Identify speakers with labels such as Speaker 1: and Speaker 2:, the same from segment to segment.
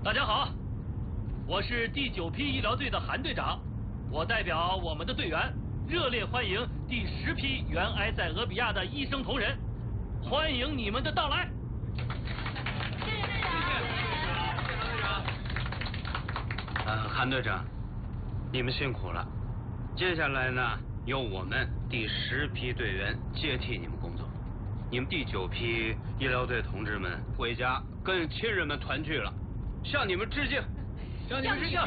Speaker 1: 大家好，我是第9批医疗队的韩队长，我代表我们的队员热烈欢迎第10批原埃塞俄比亚的医生同仁，欢迎你们的到来。
Speaker 2: 谢谢队长。
Speaker 3: 韩队长，你们辛苦了。接下来呢，由我们第10批队员接替你们工作。你们第9批医疗队同志们回家跟亲人们团聚了，向你们致敬，向你们致敬。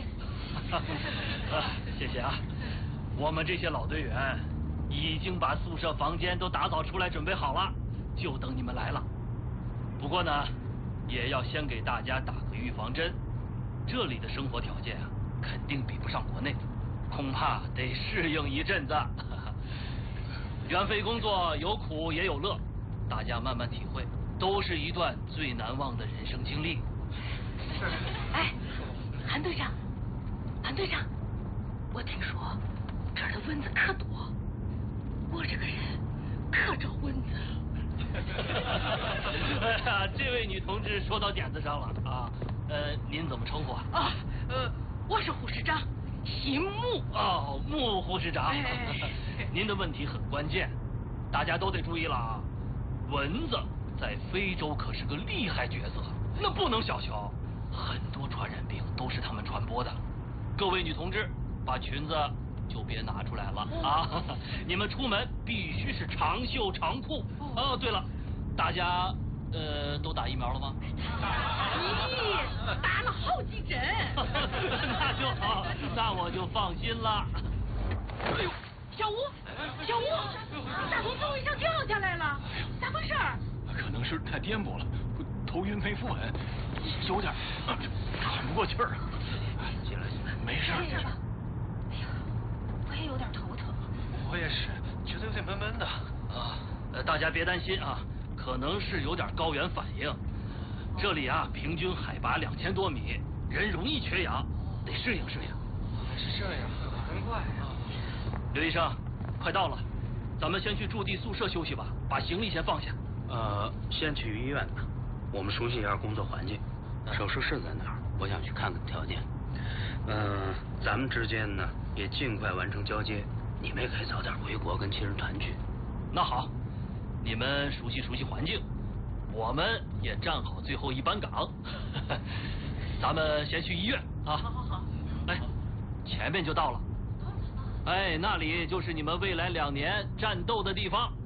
Speaker 1: 谢谢啊，我们这些老队员已经把宿舍房间都打扫出来准备好了，就等你们来了。不过呢，也要先给大家打个预防针，这里的生活条件啊，肯定比不上国内，恐怕得适应一阵子。援非工作有苦也有乐，大家慢慢体会，都是一段最难忘的人生经历。
Speaker 2: 是。哎，韩队长，韩队长，我听说这儿的蚊子可多，我这个人可招蚊子。
Speaker 1: 哎呀，这位女同志说到点子上了啊。您怎么称呼啊？
Speaker 2: 啊，我是护士长，姓穆。
Speaker 1: 哦，穆护士长。您的问题很关键，大家都得注意了啊！蚊子在非洲可是个厉害角色，那不能小瞧，很多传染病都是他们传播的。各位女同志，把裙子就别拿出来了啊！你们出门必须是长袖长裤。哦，对了，大家都打疫苗了吗？
Speaker 2: 咦，打了好几针。
Speaker 1: 那就好，那我就放心了。哎呦！
Speaker 2: 小吴，大从座位上掉下来了，咋回事？
Speaker 4: 可能是太颠簸了，头晕没扶稳，有点喘不过气儿。
Speaker 3: 进来，
Speaker 4: 没事。
Speaker 2: 歇着吧。哎呀，我也有点头疼。
Speaker 4: 我也是，觉得有点闷闷的。
Speaker 1: 啊，大家别担心啊，可能是有点高原反应。这里啊，平均海拔2000多米，人容易缺氧，得适应适应。
Speaker 4: 是这样，难怪啊。
Speaker 1: 刘医生，快到了，咱们先去驻地宿舍休息吧，把行李先放下。
Speaker 3: 先去医院吧，我们熟悉一下工作环境。手术室在哪儿？我想去看看条件。咱们之间呢也尽快完成交接，你们也可以早点回国跟亲人团聚。
Speaker 1: 那好，你们熟悉熟悉环境，我们也站好最后一班岗。咱们先去医院啊。
Speaker 2: 好。
Speaker 1: 哎，前面就到了。哎，那里就是你们未来2年战斗的地方。